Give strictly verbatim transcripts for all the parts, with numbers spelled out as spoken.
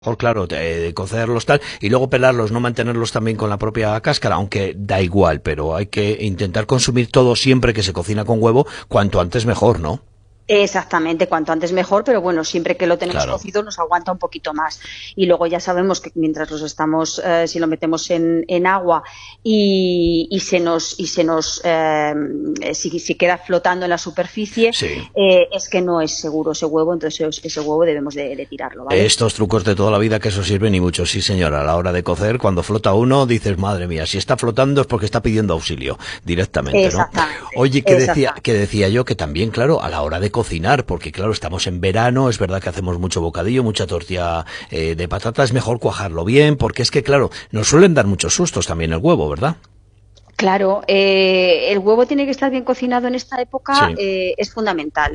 Mejor, claro, de cocerlos tal, y luego pelarlos, no mantenerlos también con la propia cáscara, aunque da igual, pero hay que intentar consumir todo siempre que se cocina con huevo, cuanto antes mejor, ¿no? Exactamente, cuanto antes mejor, pero bueno, siempre que lo tenemos Claro. cocido nos aguanta un poquito más. Y luego ya sabemos que mientras los estamos, eh, si lo metemos en, en agua y, y se nos, y se nos eh, si, si queda flotando en la superficie, Sí. eh, es que no es seguro ese huevo, entonces ese huevo debemos de, de tirarlo, ¿vale? Estos trucos de toda la vida que eso sirven y mucho, sí señora, a la hora de cocer, cuando flota uno, dices, madre mía, si está flotando es porque está pidiendo auxilio, directamente, ¿no? Exactamente, Oye, que decía, exactamente. que decía yo que también, claro, a la hora de cocinar, porque claro, estamos en verano, es verdad que hacemos mucho bocadillo, mucha tortilla eh, de patata, es mejor cuajarlo bien, porque es que, claro, nos suelen dar muchos sustos también el huevo, ¿verdad? Claro, eh, el huevo tiene que estar bien cocinado en esta época, Sí. eh, es fundamental.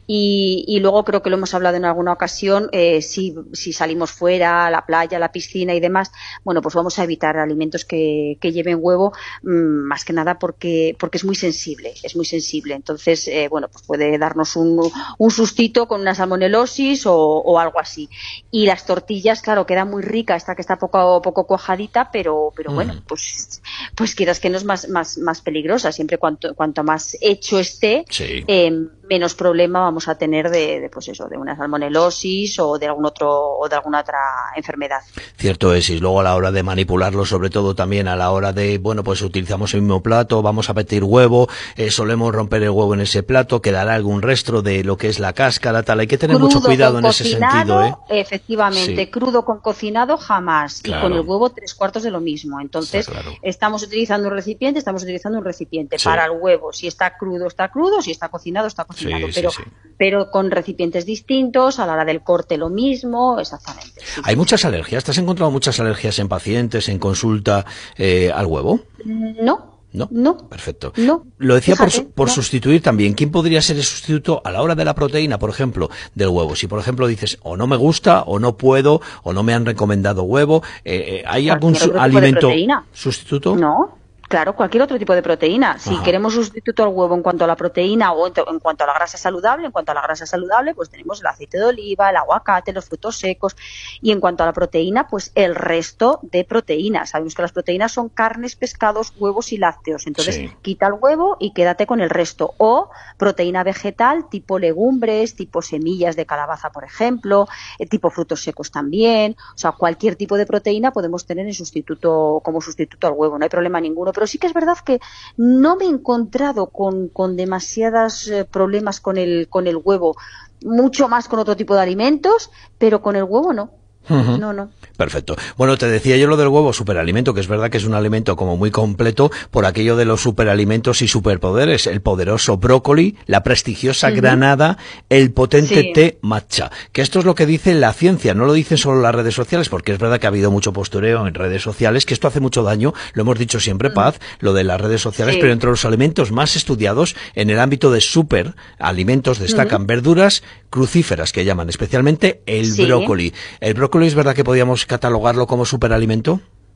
Y, y luego creo que lo hemos hablado en alguna ocasión, eh, si, si salimos fuera, a la playa, a la piscina y demás, bueno, pues vamos a evitar alimentos que, que lleven huevo, mmm, más que nada porque, porque es muy sensible, es muy sensible. Entonces, eh, bueno, pues puede darnos un, un sustito con una salmonelosis o, o algo así. Y las tortillas, claro, queda muy rica, esta que está poco, poco cuajadita, pero, pero bueno, Mm. pues, pues quieras que no es más, más, más peligrosa. Siempre cuanto, cuanto más hecho esté, Sí. eh, menos problema vamos a tener de, de, pues eso, de una salmonelosis o de algún otro, o de alguna otra enfermedad. Cierto es, y luego a la hora de manipularlo, sobre todo también a la hora de, bueno, pues utilizamos el mismo plato, vamos a pedir huevo, eh, solemos romper el huevo en ese plato, quedará algún resto de lo que es la cáscara, tal, hay que tener mucho Crudo cuidado con en ese sentido, ¿eh? cocinado, efectivamente, Sí, crudo con cocinado jamás, y con el claro, huevo tres cuartos de lo mismo. está Entonces, claro. estamos utilizando un recipiente, estamos utilizando un recipiente Sí, para el huevo. Si está crudo, está crudo, si está cocinado, está cocinado, sí, sí, pero, sí. pero con recipientes distintos, a la hora del corte lo mismo, exactamente. Sí, Hay sí, sí. muchas alergias, ¿te has encontrado muchas alergias en pacientes, en consulta, eh, al huevo? No, ¿No? no, Perfecto. no, Lo decía por, su- fíjate, por no. sustituir también. ¿Quién podría ser el sustituto a la hora de la proteína, por ejemplo, del huevo? Si, por ejemplo, dices, o no me gusta, o no puedo, o no me han recomendado huevo, eh, eh, ¿hay algún Cualquier su- otro tipo de alimento proteína. sustituto? No, claro, cualquier otro tipo de proteína. Si Ajá. queremos sustituto al huevo en cuanto a la proteína o en, en cuanto a la grasa saludable, en cuanto a la grasa saludable, pues tenemos el aceite de oliva, el aguacate, los frutos secos. Y en cuanto a la proteína, pues el resto de proteínas. Sabemos que las proteínas son carnes, pescados, huevos y lácteos. Entonces, Sí. quita el huevo y quédate con el resto. O proteína vegetal, tipo legumbres, tipo semillas de calabaza, por ejemplo, eh, tipo frutos secos también. O sea, cualquier tipo de proteína podemos tener en sustituto, como sustituto al huevo. No hay problema ninguno. Pero sí que es verdad que no me he encontrado con, con demasiados eh, problemas con el, con el huevo, mucho más con otro tipo de alimentos, pero con el huevo no. Ujú. No, no. Perfecto. Bueno, te decía yo lo del huevo superalimento, que es verdad que es un alimento como muy completo por aquello de los superalimentos y superpoderes. El poderoso brócoli, la prestigiosa Uh-huh. granada, el potente Sí. té matcha. Que esto es lo que dice la ciencia, no lo dicen solo las redes sociales, porque es verdad que ha habido mucho postureo en redes sociales, que esto hace mucho daño, lo hemos dicho siempre, Uh-huh. Paz, lo de las redes sociales, Sí. pero entre los alimentos más estudiados en el ámbito de superalimentos destacan Uh-huh. verduras crucíferas, que llaman especialmente el Sí. brócoli. ¿El brócoli es verdad que podíamos catalogarlo como superalimento?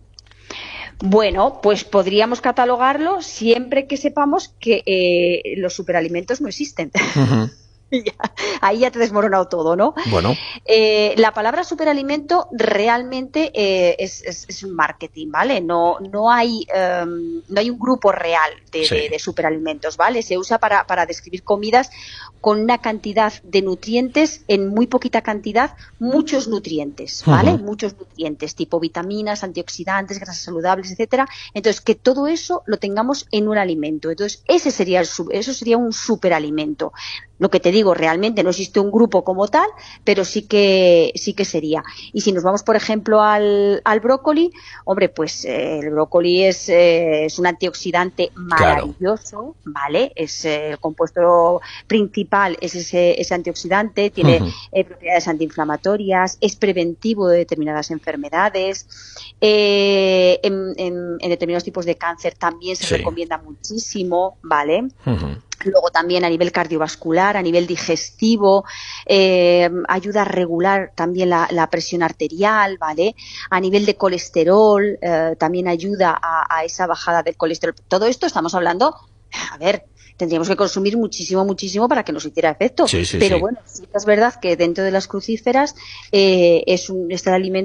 Bueno, pues podríamos catalogarlo siempre que sepamos que eh, los superalimentos no existen. Ujú. Ya, ahí ya te he desmoronado todo, ¿no? Bueno, Eh, la palabra superalimento realmente eh, es, es, es un marketing, ¿vale? No, no, hay, um, no hay un grupo real de, sí. de, de superalimentos, ¿vale? Se usa para, para describir comidas con una cantidad de nutrientes, en muy poquita cantidad, muchos nutrientes, ¿vale? Ujú. Muchos nutrientes, tipo vitaminas, antioxidantes, grasas saludables, etcétera. Entonces, que todo eso lo tengamos en un alimento. Entonces, ese sería el, eso sería un superalimento. Lo que te digo, realmente no existe un grupo como tal, pero sí que sí que sería. Y si nos vamos, por ejemplo, al, al brócoli, hombre, pues eh, el brócoli es, eh, es un antioxidante maravilloso, claro. ¿Vale? Es eh, el compuesto principal, es ese, ese antioxidante, tiene Ujú. eh, propiedades antiinflamatorias, es preventivo de determinadas enfermedades, eh, en, en, en determinados tipos de cáncer también se Sí. recomienda muchísimo, ¿vale? Ujú. Luego también a nivel cardiovascular, a nivel digestivo, eh, ayuda a regular también la, la presión arterial, ¿vale? A nivel de colesterol, eh, también ayuda a, a esa bajada del colesterol. Todo esto estamos hablando, a ver, tendríamos que consumir muchísimo, muchísimo para que nos hiciera efecto. Sí, sí, Pero sí. bueno, sí que es verdad que dentro de las crucíferas eh, es, un, es el alimento